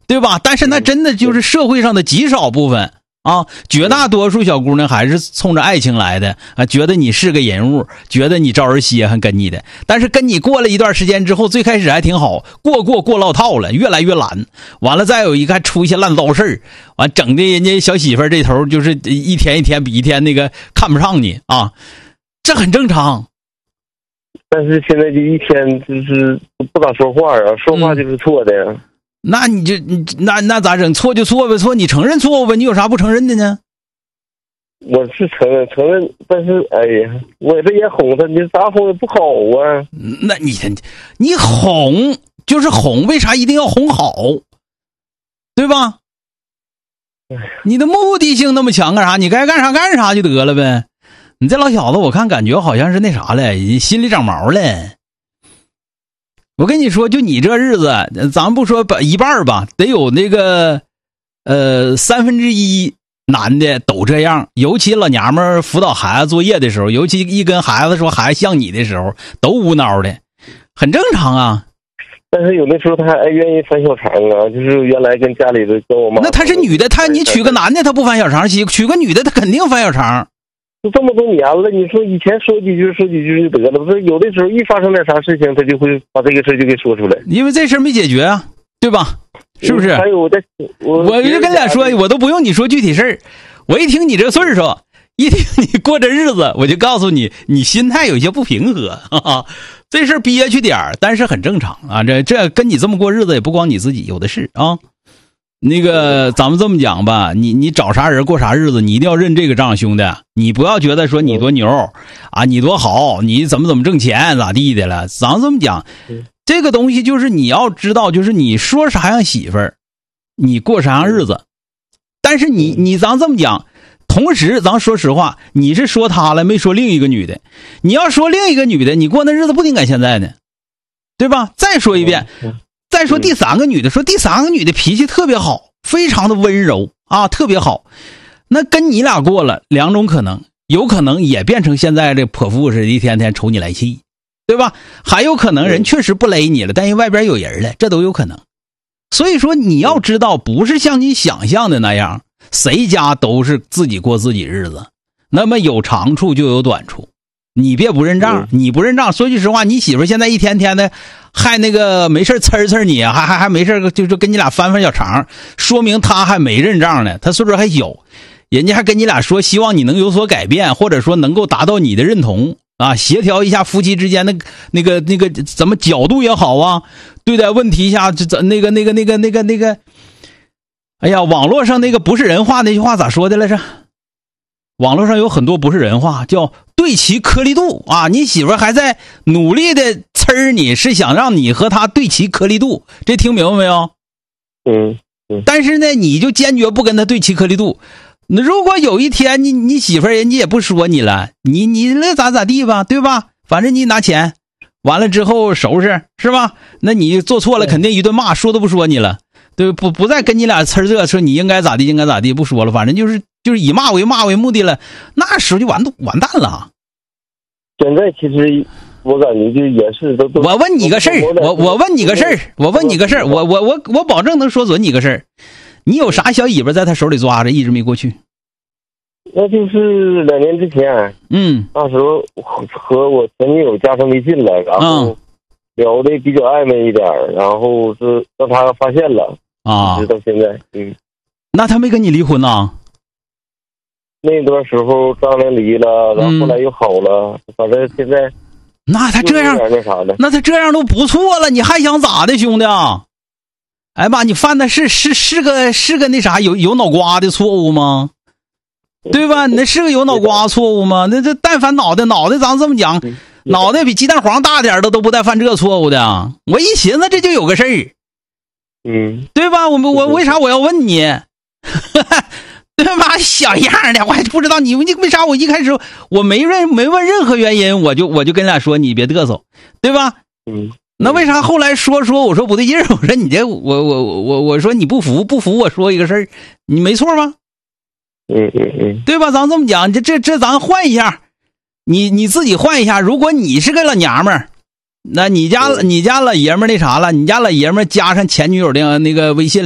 对吧？但是那真的就是社会上的极少部分啊，绝大多数小姑娘还是冲着爱情来的啊，觉得你是个人物，觉得你招人稀罕跟你的。但是跟你过了一段时间之后，最开始还挺好，过落套了，越来越懒。完了再有一个还出一些烂糟事儿，完整的人家小媳妇这头就是一天一天比一天那个看不上你啊，这很正常。 但是现在就一天就是不咋说话啊，说话就是错的呀。 那你就那咋整？错就错呗，错你承认错误呗，你有啥不承认的呢？ 我是承认，但是哎呀，我这也哄他，你咋哄也不好啊。 那你哄就是哄，为啥一定要哄好？对吧？你的目的性那么强干啥？你该干啥干啥就得了呗。你这老小子，我看感觉好像是那啥了，心里长毛了。我跟你说，就你这日子，咱不说一半吧，得有那个1/3男的都这样。尤其老娘们辅导孩子作业的时候，尤其一跟孩子说孩子像你的时候，都无脑的，很正常啊。 但是有的时候他还愿意翻小肠啊，就是原来跟家里的跟我妈。 那他是女的，你娶个男的他不翻小肠，娶个女的他肯定翻小肠。 就这么多年了，你说以前说几句就得了，不是有的时候一发生点啥事情，他就会把这个事就给说出来。 因为这事没解决啊，对吧？是不是？ 还有我就跟俩说，我都不用你说具体事儿，我一听你这岁数，一听你过这日子，我就告诉你，你心态有些不平和啊。这事憋屈点但是很正常啊。这跟你这么过日子也不光你自己，有的是啊。那个咱们这么讲吧，你找啥人过啥日子，你一定要认这个账，兄弟。你不要觉得说你多牛啊，你多好，你怎么挣钱咋地的了。咱们这么讲，这个东西就是你要知道，就是你说啥样媳妇儿，你过啥样日子。但是咱这么讲，同时咱说实话，你是说她了，没说另一个女的。你要说另一个女的，你过那日子不顶赶现在呢，对吧？再说一遍。再说第三个女的，说第三个女的脾气特别好，非常的温柔啊，特别好。那跟你俩过了两种可能，有可能也变成现在这泼妇似的，一天天瞅你来气，对吧？还有可能人确实不勒你了，但是外边有人了，这都有可能。所以说你要知道，不是像你想象的那样，谁家都是自己过自己日子。那么有长处就有短处，你别不认账，你不认账。说句实话，你媳妇现在一天天的还那个没事呲你，还没事就跟你俩翻小肠，说明他还没认账呢，他岁数还小，人家还跟你俩说希望你能有所改变，或者说能够达到你的认同啊，协调一下夫妻之间的那个怎么角度也好啊，对待问题一下那个，哎呀，网络上那个不是人话那句话咋说的来着？网络上有很多不是人话，叫对齐颗粒度啊！你媳妇还在努力的呲你，是想让你和她对齐颗粒度，这听明白没有？但是呢，你就坚决不跟她对齐颗粒度。如果有一天你媳妇人家也不说你了，你那咋地吧，对吧？反正你拿钱，完了之后收拾是吧？那你做错了肯定一顿骂，说都不说你了，对不再跟你俩呲这说你应该咋地不说了，反正就是以骂为目的了，那时候就完蛋了。 现在其实我感觉就也是都。 我问你个事儿，我问你个事儿，我保证能说准你个事儿。你有啥小尾巴在他手里抓着，一直没过去？ 那就是2年之前，那时候和我前女友加上微信了，然后聊的比较暧昧一点，然后是让他发现了啊，直到现在， 那他没跟你离婚呐？ 那段时候张良离了，然后后来又好了，反正现在。 那他这样，那他这样都不错了，你还想咋的，兄弟？哎妈，你犯的是个那啥有脑瓜的错误吗？对吧？你那是个有脑瓜错误吗？那这但凡脑袋，咱这么讲，脑袋比鸡蛋黄大点的都不带犯这错误的。我一寻思这就有个事儿，对吧？我为啥我要问你？对吧？小样的，我还不知道你为啥。我一开始我没问任何原因，我就跟俩说你别嘚瑟，对吧？那为啥后来说我说不对劲，我说你这我说你不服，我说一个事儿，你没错吗？对吧？咱这么讲，这咱换一下，你自己换一下。如果你是个老娘们儿，那你家老爷们儿那啥了，你家老爷们儿加上前女友的那个微信。